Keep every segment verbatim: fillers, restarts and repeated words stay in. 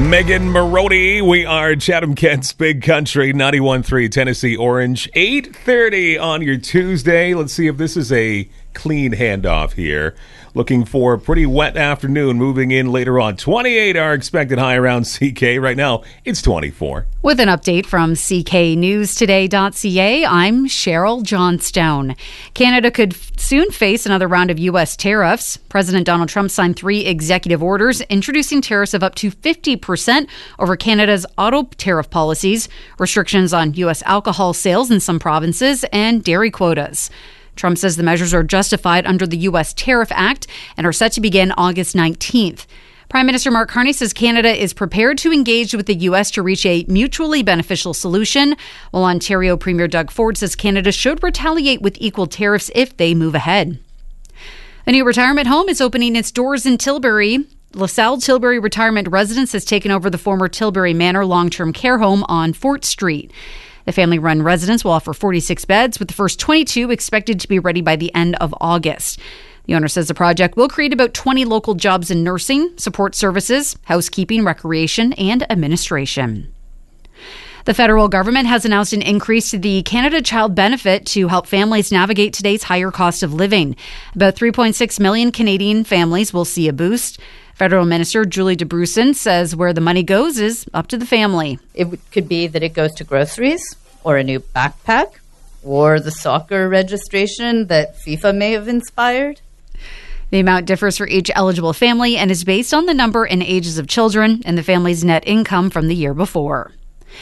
Megan Maroney, we are Chatham Kent's Big Country, ninety-one point three Tennessee Orange, eight thirty on your Tuesday. Let's see if this is a clean handoff here. Looking for a pretty wet afternoon moving in later on. twenty-eight are expected high around C K. Right now, it's twenty-four. With an update from C K News Today dot C A, I'm Cheryl Johnstone. Canada could f- soon face another round of U S tariffs. President Donald Trump signed three executive orders introducing tariffs of up to fifty percent over Canada's auto tariff policies, restrictions on U S alcohol sales in some provinces, and dairy quotas. Trump says the measures are justified under the U S Tariff Act and are set to begin August nineteenth. Prime Minister Mark Carney says Canada is prepared to engage with the U S to reach a mutually beneficial solution, while Ontario Premier Doug Ford says Canada should retaliate with equal tariffs if they move ahead. A new retirement home is opening its doors in Tilbury. LaSalle Tilbury Retirement Residence has taken over the former Tilbury Manor long-term care home on Fort Street. The family-run residence will offer forty-six beds, with the first twenty-two expected to be ready by the end of August. The owner says the project will create about twenty local jobs in nursing, support services, housekeeping, recreation, and administration. The federal government has announced an increase to the Canada Child Benefit to help families navigate today's higher cost of living. About three point six million Canadian families will see a boost. Federal Minister Julie DeBruson says where the money goes is up to the family. It could be that it goes to groceries or a new backpack or the soccer registration that FIFA may have inspired. The amount differs for each eligible family and is based on the number and ages of children and the family's net income from the year before.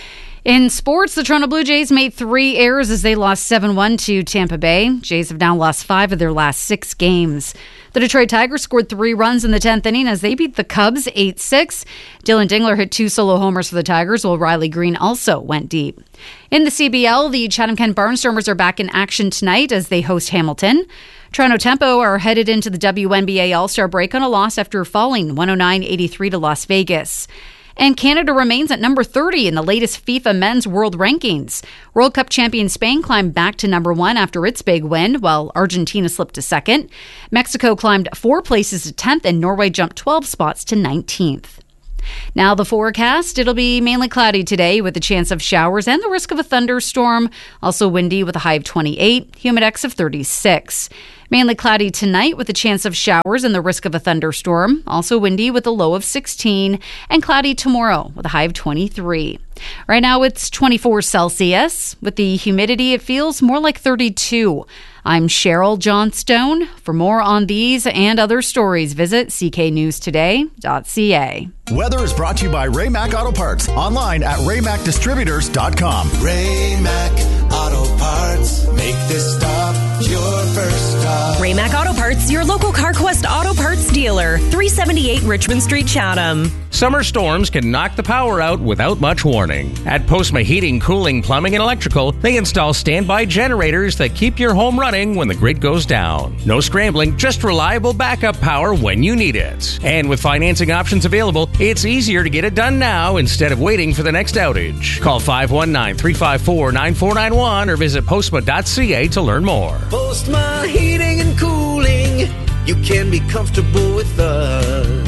In sports, the Toronto Blue Jays made three errors as they lost seven one to Tampa Bay. Jays have now lost five of their last six games. The Detroit Tigers scored three runs in the tenth inning as they beat the Cubs eight six. Dylan Dingler hit two solo homers for the Tigers, while Riley Green also went deep. In the C B L, the Chatham Kent Barnstormers are back in action tonight as they host Hamilton. Toronto Tempo are headed into the W N B A All-Star break on a loss after falling one oh nine eighty-three to Las Vegas. And Canada remains at number thirty in the latest FIFA Men's World Rankings. World Cup champion Spain climbed back to number one after its big win, while Argentina slipped to second. Mexico climbed four places to tenth, and Norway jumped twelve spots to nineteenth. Now the forecast. It'll be mainly cloudy today with a chance of showers and the risk of a thunderstorm. Also windy with a high of twenty-eight, humidex of thirty-six. Mainly cloudy tonight with a chance of showers and the risk of a thunderstorm. Also windy with a low of sixteen. And cloudy tomorrow with a high of twenty-three. Right now it's twenty-four Celsius. With the humidity, it feels more like thirty-two. I'm Cheryl Johnstone. For more on these and other stories, visit C K News Today dot C A. Weather is brought to you by Ray-Mac Auto Parts. Online at Ray Mac Distributors dot com. Ray-Mac Auto Parts. Make this stop your first stop. Ray-Mac Auto Parts, your local CarQuest Auto Parts dealer. three seventy-eight Richmond Street, Chatham. Summer storms can knock the power out without much warning. At Postma Heating, Cooling, Plumbing, and Electrical, they install standby generators that keep your home running when the grid goes down. No scrambling, just reliable backup power when you need it. And with financing options available, it's easier to get it done now instead of waiting for the next outage. Call five one nine, three five four, nine four nine one or visit postma dot c a to learn more. Postma Heating and Cooling. You can be comfortable with us.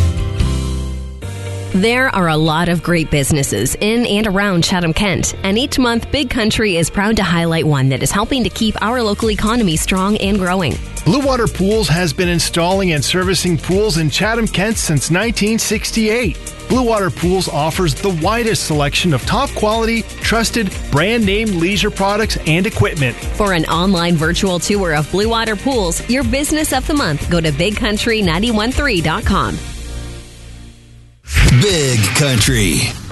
There are a lot of great businesses in and around Chatham-Kent, and each month Big Country is proud to highlight one that is helping to keep our local economy strong and growing. Blue Water Pools has been installing and servicing pools in Chatham-Kent since nineteen sixty-eight. Blue Water Pools offers the widest selection of top quality, trusted, brand name leisure products and equipment. For an online virtual tour of Blue Water Pools, your business of the month, go to big country nine one three dot com. Big Country.